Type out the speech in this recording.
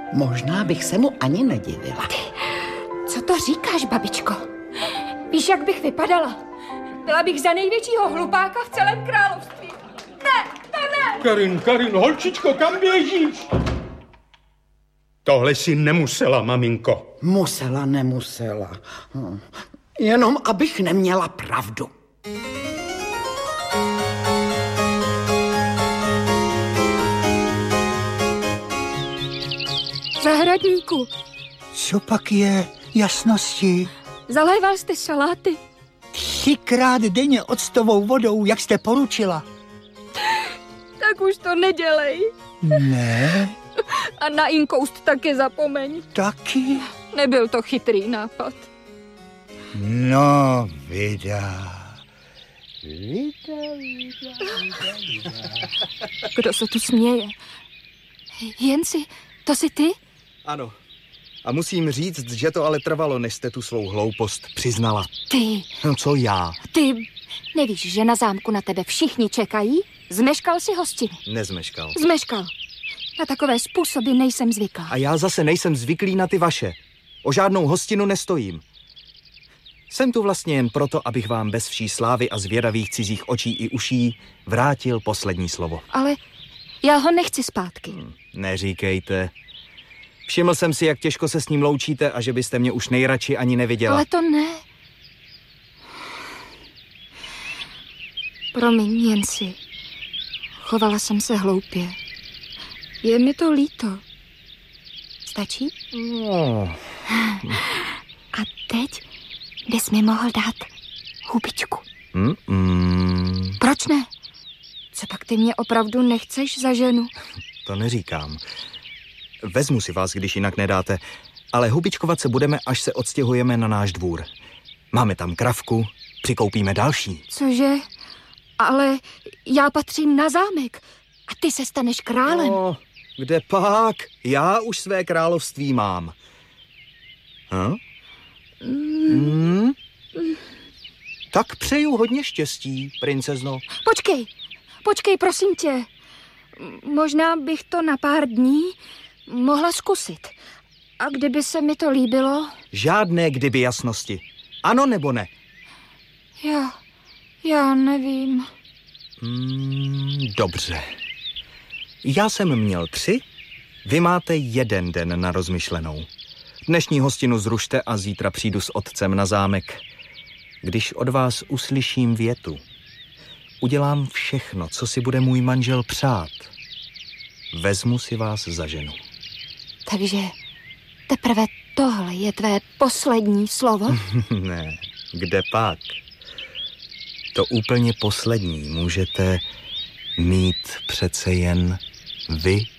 Možná bych se mu ani nedivila. Co to říkáš, babičko? Víš, jak bych vypadala? Byla bych za největšího hlupáka v celém království. Ne, to ne! Karin, holčičko, kam běžíš? Tohle si nemusela, maminko. Musela, nemusela. Jenom abych neměla pravdu. Zahradníku. Co pak je, jasnosti? Zaléval jste saláty. 3krát denně octovou vodou, jak jste poručila. Tak už to nedělej. Ne. A na inkoust taky zapomeň. Taky? Nebyl to chytrý nápad. No, vida. Kdo se tu směje? Jensi, to jsi ty? Ano. A musím říct, že to ale trvalo, než jste tu svou hloupost přiznala. Ty. No, co já? Ty. Nevíš, že na zámku na tebe všichni čekají? Zmeškal si hostiny. Nezmeškal. Zmeškal. Na takové způsoby nejsem zvyklá. A já zase nejsem zvyklý na ty vaše. O žádnou hostinu nestojím. Jsem tu vlastně jen proto, abych vám bez vší slávy a zvědavých cizích očí i uší vrátil poslední slovo. Ale já ho nechci zpátky. Neříkejte. Všiml jsem si, jak těžko se s ním loučíte a že byste mě už nejradši ani neviděla. Ale to ne. Promiň, Jensi. Chovala jsem se hloupě. Je mi to líto. Stačí? No. A teď bys mi mohl dát hubičku. Proč ne? Co pak ty mě opravdu nechceš za ženu? To neříkám. Vezmu si vás, když jinak nedáte, ale hubičkovat se budeme, až se odstěhujeme na náš dvůr. Máme tam kravku, přikoupíme další. Cože? Ale já patřím na zámek a ty se staneš králem. No, kde pak? Já už své království mám. Tak přeju hodně štěstí, princezno. Počkej, prosím tě. Možná bych to na pár dní mohla zkusit. A kdyby se mi to líbilo? Žádné kdyby, jasnosti. Ano nebo ne? Já nevím. Dobře. Já jsem měl 3, vy máte 1 den na rozmyšlenou. Dnešní hostinu zrušte a zítra přijdu s otcem na zámek. Když od vás uslyším větu, udělám všechno, co si bude můj manžel přát. Vezmu si vás za ženu. Takže teprve tohle je tvé poslední slovo? Ne, kde pak? To úplně poslední můžete mít přece jen vy